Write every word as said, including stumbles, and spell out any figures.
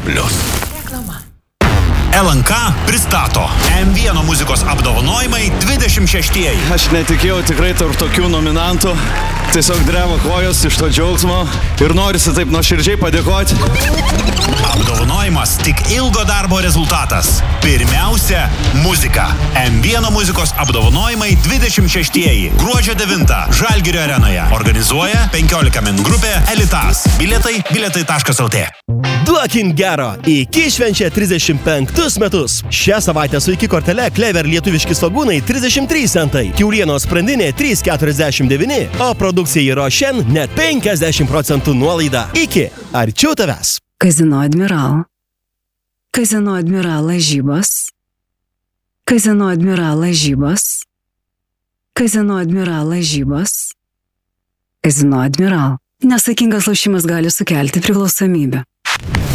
plius. L N K pristato M vienas muzikos apdovanojimai dvidešimt šeštieji. Aš netikėjau tikrai tarp tokių nominantų. Tiesiog dreba kojos iš to džiaugsmo ir norisi taip nuoširdžiai padėkoti. Apdovanojimas tik ilgo darbo rezultatas. Pirmiausia, muzika. M vienas muzikos apdovanojimai dvidešimt šeštieji. Gruodžio devintą Žalgirio arenoje. Organizuoja penkiolika min grupė Elitas. Bilietai bilietai taškas el tė. Duokim gero. Iki švenčia trisdešimt penktus metus. Šią savaitę su iki kortele Clever lietuviški svogūnai trisdešimt trys centai. Kiaulienos sprandinė trys keturiasdešimt devyni, o produkcija yra šiandien net penkiasdešimt procentų nuolaida. Iki. Arčiau tavęs. Kazino Admiral. Kazino Admiral lažybos. Kazino Admiral lažybos. Kazino Admiral lažybos. Kazino Admiral. Nesaikingas lošimas gali sukelti priklausomybę.